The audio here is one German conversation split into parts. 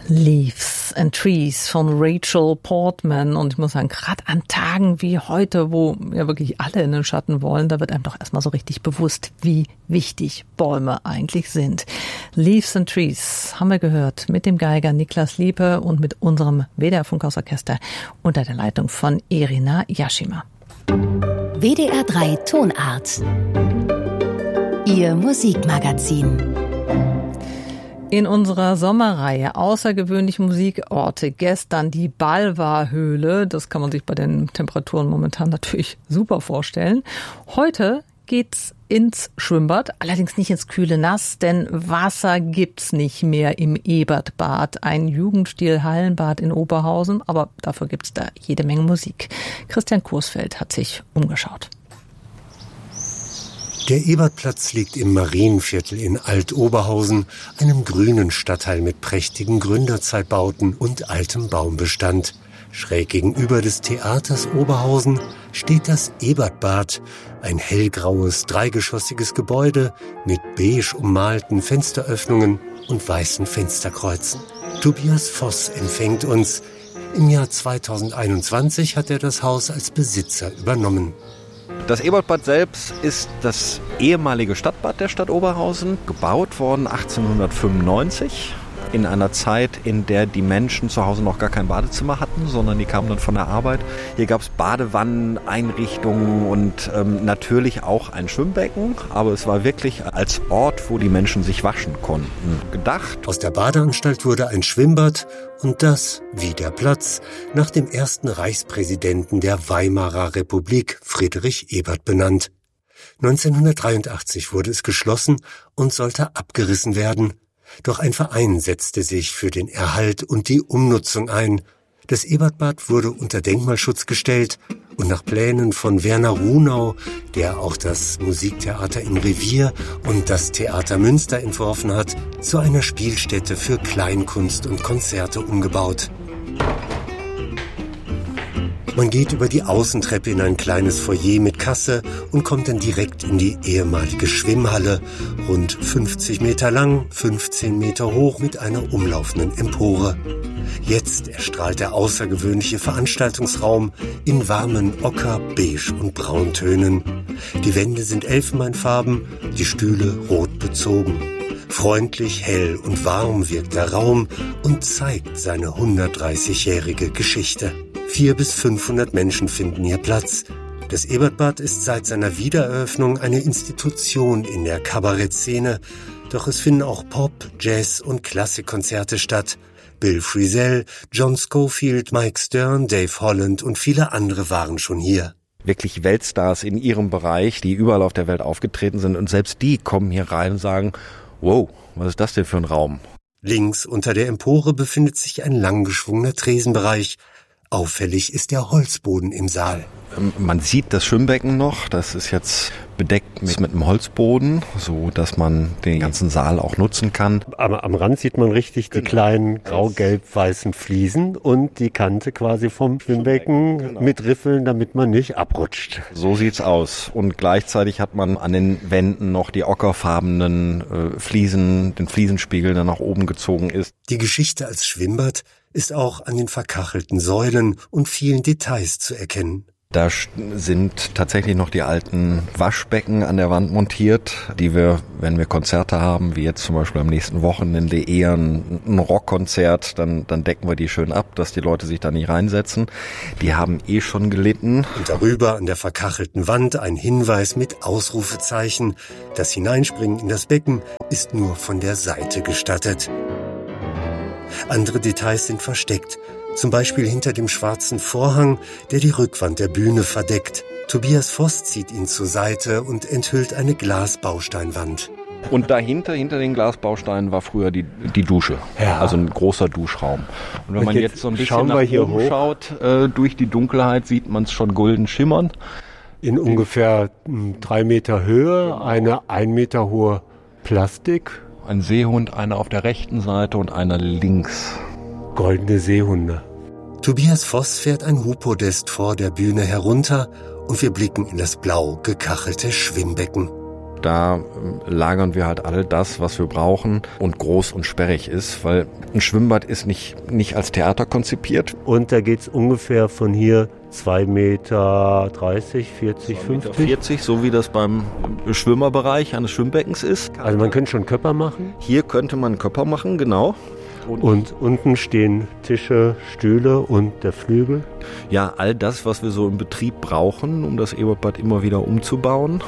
Leaves and Trees von Rachel Portman. Und ich muss sagen, gerade an Tagen wie heute, wo ja wirklich alle in den Schatten wollen, da wird einem doch erstmal so richtig bewusst, wie wichtig Bäume eigentlich sind. Leaves and Trees haben wir gehört mit dem Geiger Niklas Liepe und mit unserem WDR Funkhausorchester unter der Leitung von Irina Yashima. WDR 3 Tonart. Ihr Musikmagazin. In unserer Sommerreihe außergewöhnliche Musikorte. Gestern die Balva-Höhle. Das kann man sich bei den Temperaturen momentan natürlich super vorstellen. Heute geht's ins Schwimmbad, allerdings nicht ins kühle Nass, denn Wasser gibt's nicht mehr im Ebertbad. Ein Jugendstil-Hallenbad in Oberhausen, aber dafür gibt's da jede Menge Musik. Christian Kursfeld hat sich umgeschaut. Der Ebertplatz liegt im Marienviertel in Alt-Oberhausen, einem grünen Stadtteil mit prächtigen Gründerzeitbauten und altem Baumbestand. Schräg gegenüber des Theaters Oberhausen steht das Ebertbad, ein hellgraues, dreigeschossiges Gebäude mit beige ummalten Fensteröffnungen und weißen Fensterkreuzen. Tobias Voss empfängt uns. Im Jahr 2021 hat er das Haus als Besitzer übernommen. Das Ebertbad selbst ist das ehemalige Stadtbad der Stadt Oberhausen, gebaut worden 1895. In einer Zeit, in der die Menschen zu Hause noch gar kein Badezimmer hatten, sondern die kamen dann von der Arbeit. Hier gab es Badewannen, Einrichtungen und natürlich auch ein Schwimmbecken. Aber es war wirklich als Ort, wo die Menschen sich waschen konnten, gedacht. Aus der Badeanstalt wurde ein Schwimmbad und das, wie der Platz, nach dem ersten Reichspräsidenten der Weimarer Republik, Friedrich Ebert, benannt. 1983 wurde es geschlossen und sollte abgerissen werden. Doch ein Verein setzte sich für den Erhalt und die Umnutzung ein. Das Ebertbad wurde unter Denkmalschutz gestellt und nach Plänen von Werner Runau, der auch das Musiktheater im Revier und das Theater Münster entworfen hat, zu einer Spielstätte für Kleinkunst und Konzerte umgebaut. Man geht über die Außentreppe in ein kleines Foyer mit Kasse und kommt dann direkt in die ehemalige Schwimmhalle, rund 50 Meter lang, 15 Meter hoch mit einer umlaufenden Empore. Jetzt erstrahlt der außergewöhnliche Veranstaltungsraum in warmen Ocker-, Beige- und Brauntönen. Die Wände sind Elfenbeinfarben, die Stühle rot bezogen. Freundlich, hell und warm wirkt der Raum und zeigt seine 130-jährige Geschichte. 400 bis 500 Menschen finden hier Platz. Das Ebertbad ist seit seiner Wiedereröffnung eine Institution in der Kabarettszene. Doch es finden auch Pop-, Jazz- und Klassikkonzerte statt. Bill Frisell, John Scofield, Mike Stern, Dave Holland und viele andere waren schon hier. Wirklich Weltstars in ihrem Bereich, die überall auf der Welt aufgetreten sind. Und selbst die kommen hier rein und sagen, wow, was ist das denn für ein Raum? Links unter der Empore befindet sich ein langgeschwungener Tresenbereich. Auffällig ist der Holzboden im Saal. Man sieht das Schwimmbecken noch, das ist jetzt bedeckt mit einem Holzboden, so dass man den ganzen Saal auch nutzen kann. Am Rand sieht man richtig die kleinen grau-gelb-weißen Fliesen und die Kante quasi vom Schwimmbecken mit Riffeln, damit man nicht abrutscht. So sieht's aus. Und gleichzeitig hat man an den Wänden noch die ockerfarbenen Fliesen, den Fliesenspiegel, der nach oben gezogen ist. Die Geschichte als Schwimmbad ist auch an den verkachelten Säulen und vielen Details zu erkennen. Da sind tatsächlich noch die alten Waschbecken an der Wand montiert, die wir, wenn wir Konzerte haben, wie jetzt zum Beispiel am nächsten Wochenende eher ein Rockkonzert, dann decken wir die schön ab, dass die Leute sich da nicht reinsetzen. Die haben schon gelitten. Und darüber an der verkachelten Wand ein Hinweis mit Ausrufezeichen. Das Hineinspringen in das Becken ist nur von der Seite gestattet. Andere Details sind versteckt, zum Beispiel hinter dem schwarzen Vorhang, der die Rückwand der Bühne verdeckt. Tobias Voss zieht ihn zur Seite und enthüllt eine Glasbausteinwand. Und dahinter, hinter den Glasbausteinen, war früher die Dusche, ja. Also ein großer Duschraum. Und wenn man jetzt so ein bisschen nach oben schaut, durch die Dunkelheit sieht man es schon golden schimmern. In ungefähr 3 Meter Höhe, eine 1 Meter hohe Plastik. Ein Seehund, einer auf der rechten Seite und einer links. Goldene Seehunde. Tobias Voss fährt ein Hubpodest vor der Bühne herunter und wir blicken in das blau gekachelte Schwimmbecken. Da lagern wir halt all das, was wir brauchen und groß und sperrig ist, weil ein Schwimmbad ist nicht als Theater konzipiert. Und da geht's ungefähr von hier 2,30 Meter, 40, 50. 40, so wie das beim Schwimmerbereich eines Schwimmbeckens ist. Also man könnte schon Körper machen? Hier könnte man Körper machen, genau. Und unten stehen Tische, Stühle und der Flügel? Ja, all das, was wir so im Betrieb brauchen, um das Ebertbad immer wieder umzubauen.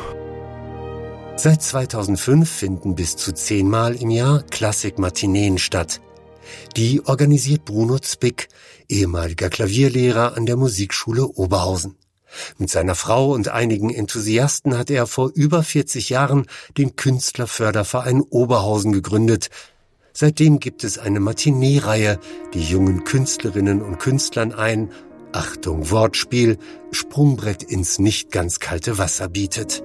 Seit 2005 finden bis zu 10 Mal im Jahr Klassik-Matineen statt. Die organisiert Bruno Zwick, ehemaliger Klavierlehrer an der Musikschule Oberhausen. Mit seiner Frau und einigen Enthusiasten hat er vor über 40 Jahren den Künstlerförderverein Oberhausen gegründet. Seitdem gibt es eine Matinee-Reihe, die jungen Künstlerinnen und Künstlern ein, Achtung Wortspiel, Sprungbrett ins nicht ganz kalte Wasser bietet.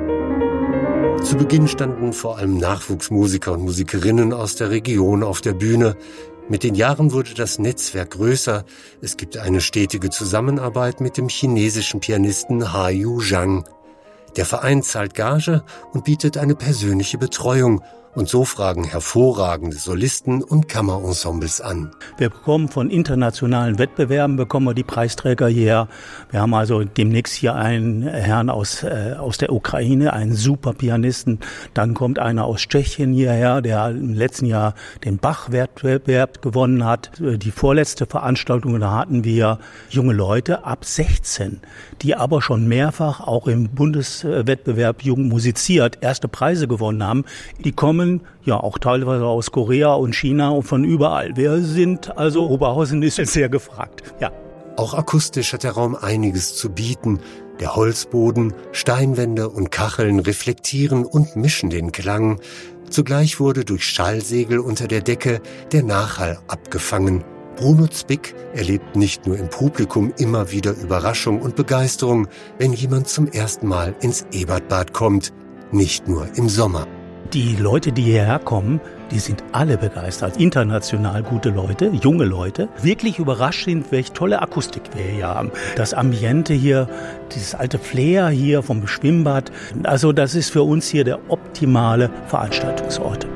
Zu Beginn standen vor allem Nachwuchsmusiker und Musikerinnen aus der Region auf der Bühne. Mit den Jahren wurde das Netzwerk größer. Es gibt eine stetige Zusammenarbeit mit dem chinesischen Pianisten Hayu Zhang. Der Verein zahlt Gage und bietet eine persönliche Betreuung. Und so fragen hervorragende Solisten und Kammerensembles an. Wir bekommen von internationalen Wettbewerben die Preisträger hierher. Wir haben also demnächst hier einen Herrn aus der Ukraine, einen super Pianisten. Dann kommt einer aus Tschechien hierher, der im letzten Jahr den Bach-Wettbewerb gewonnen hat. Die vorletzte Veranstaltung, da hatten wir junge Leute ab 16, die aber schon mehrfach auch im Bundeswettbewerb Jugend musiziert erste Preise gewonnen haben. Die kommen ja auch teilweise aus Korea und China und von überall. Oberhausen ist jetzt sehr gefragt. Ja. Auch akustisch hat der Raum einiges zu bieten. Der Holzboden, Steinwände und Kacheln reflektieren und mischen den Klang. Zugleich wurde durch Schallsegel unter der Decke der Nachhall abgefangen. Bruno Zwick erlebt nicht nur im Publikum immer wieder Überraschung und Begeisterung, wenn jemand zum ersten Mal ins Ebertbad kommt. Nicht nur im Sommer. Die Leute, die hierher kommen, die sind alle begeistert. International gute Leute, junge Leute. Wirklich überrascht sind, welche tolle Akustik wir hier haben. Das Ambiente hier, dieses alte Flair hier vom Schwimmbad. Also das ist für uns hier der optimale Veranstaltungsort.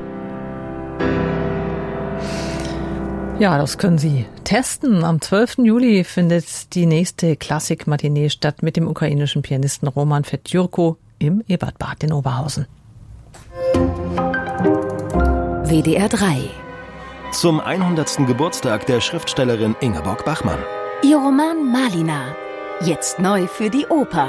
Ja, das können Sie testen. Am 12. Juli findet die nächste Klassik-Matinee statt mit dem ukrainischen Pianisten Roman Fetjurko im Ebertbad in Oberhausen. WDR 3. Zum 100. Geburtstag der Schriftstellerin Ingeborg Bachmann. Ihr Roman Malina. Jetzt neu für die Oper.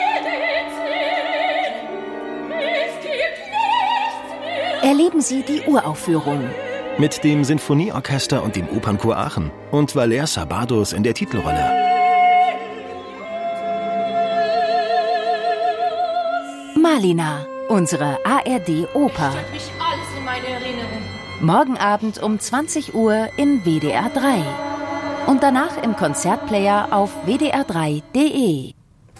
Erleben Sie die Uraufführung. Mit dem Sinfonieorchester und dem Opernchor Aachen und Valer Sabados in der Titelrolle. Malina, unsere ARD-Oper. Morgen Abend um 20 Uhr in WDR 3. Und danach im Konzertplayer auf wdr3.de.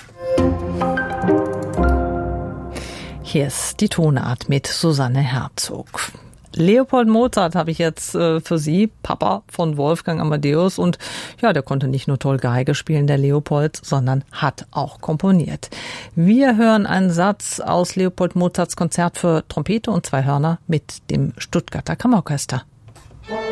Hier ist die Tonart mit Susanne Herzog. Leopold Mozart habe ich jetzt für Sie, Papa von Wolfgang Amadeus. Und ja, der konnte nicht nur toll Geige spielen, der Leopold, sondern hat auch komponiert. Wir hören einen Satz aus Leopold Mozarts Konzert für Trompete und 2 Hörner mit dem Stuttgarter Kammerorchester.